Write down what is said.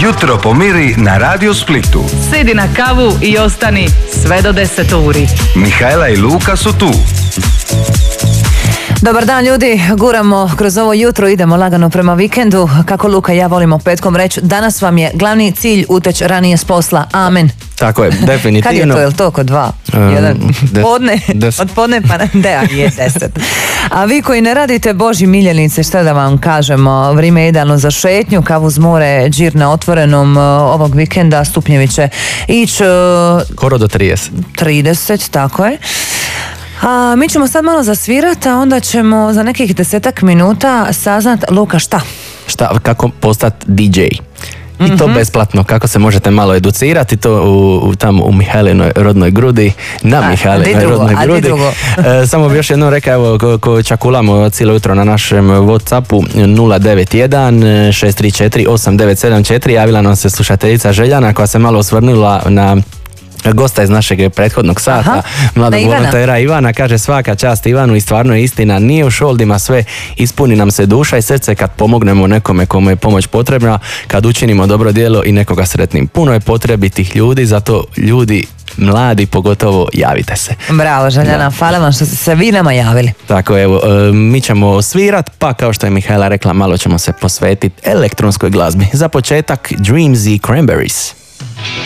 Jutro pomiri na Radio Splitu. Sidi na kavu i ostani sve do 10 uri. Mihajla i Luka su tu. Dobar dan ljudi, guramo kroz ovo jutro, idemo lagano prema vikendu. Kako Luka i ja volimo petkom reći, danas vam je glavni cilj uteći ranije s posla. Amen. Tako je, definitivno. Kad je to, je li to oko 2? Podne, od podne pa je 10. A vi koji ne radite, Boži miljenice, šta da vam kažemo, vrijeme je idealno za šetnju, kavu uz more, džir na otvorenom ovog vikenda, stupnjevi će ići... Skoro do 30. 30, tako je. A mi ćemo sad malo zasvirati, a onda ćemo za nekih 10 minuta saznat, Luka, šta? Kako postati DJ. I to besplatno, kako se možete malo educirati, to tamo u Mihajlinoj rodnoj grudi, na Mihajlinoj rodnoj grudi. Samo bi još jednom rekao, evo, ko čakulamo cijelo jutro na našem Whatsappu 091 634 8974, javila nam se slušateljica Željana koja se malo osvrnula na gosta iz našeg prethodnog sata, mladog volontera Ivana. Kaže, svaka čast Ivanu i stvarno je istina, nije u šoldima sve, ispuni nam se duša i srce kad pomognemo nekome kome je pomoć potrebna, kad učinimo dobro djelo i nekoga sretnim. Puno je potrebitih ljudi, zato ljudi mladi pogotovo javite se. Bravo Željana, hvala vam što ste se vi nama javili. Tako, evo, mi ćemo svirat, pa kao što je Mihajla rekla, malo ćemo se posvetiti elektronskoj glazbi. Za početak Dreams i Cranberries.